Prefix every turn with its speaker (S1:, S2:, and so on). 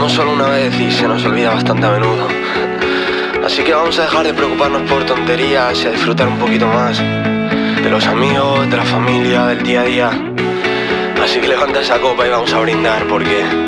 S1: bebemos solo una vez y se nos olvida bastante a menudo. Así que vamos a dejar de preocuparnos por tonterías y a disfrutar un poquito más de los amigos, de la familia, del día a día. Así que levanta esa copa y vamos a brindar porque